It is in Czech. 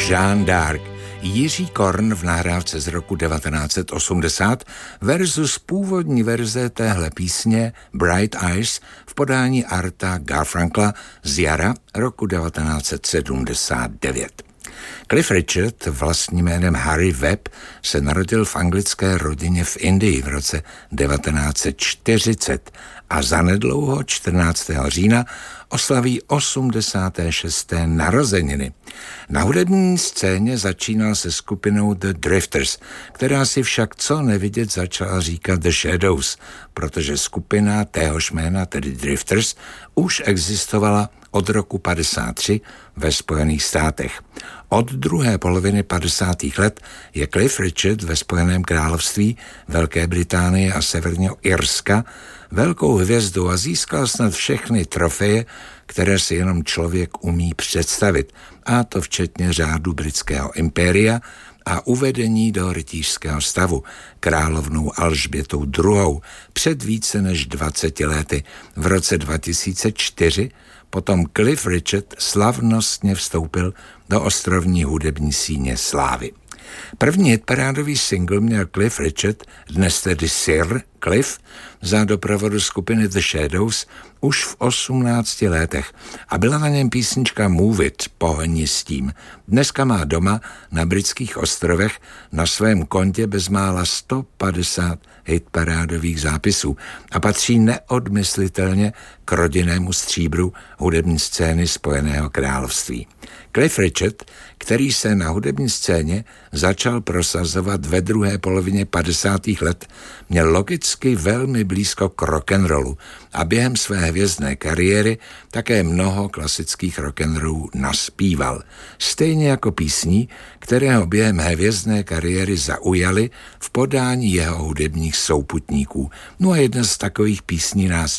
Jeanne d'Arc, Jiří Korn v nahrávce z roku 1980 versus původní verze téhle písně Bright Eyes v podání Arta Garfunkla z jara roku 1979. Cliff Richard, vlastním jménem Harry Webb, se narodil v anglické rodině v Indii v roce 1940 a zanedlouho 14. října oslaví 86. narozeniny. Na hudební scéně začínal se skupinou The Drifters, která si však co nevidět začala říkat The Shadows, protože skupina téhož jména, tedy Drifters, už existovala od roku 53 ve Spojených státech. Od druhé poloviny 50. let je Cliff Richard ve Spojeném království, Velké Británie a Severního Irska velkou hvězdou a získal snad všechny trofeje, které si jenom člověk umí představit, a to včetně řádu britského impéria a uvedení do rytířského stavu královnou Alžbětou II. Před více než 20 lety. V roce 2004 potom Cliff Richard slavnostně vstoupil do ostrovní hudební síně slávy. První hitparádový single měl Cliff Richard, dnes tedy Sir Cliff, za doprovodu skupiny The Shadows už v 18 letech a byla na něm písnička Move It, pohni s tím. Dneska má doma na britských ostrovech na svém kontě bezmála 150 hitparádových zápisů a patří neodmyslitelně k rodinnému stříbru hudební scény Spojeného království. Cliff Richard, který se na hudební scéně začal prosazovat ve druhé polovině 50. let, měl logicky velmi blízko k rock'n'rollu a během své hvězdné kariéry také mnoho klasických rock'n'rollů naspíval. Stejně jako písní, které ho během hvězdné kariéry zaujaly v podání jeho hudebních souputníků. No a jedna z takových písní nás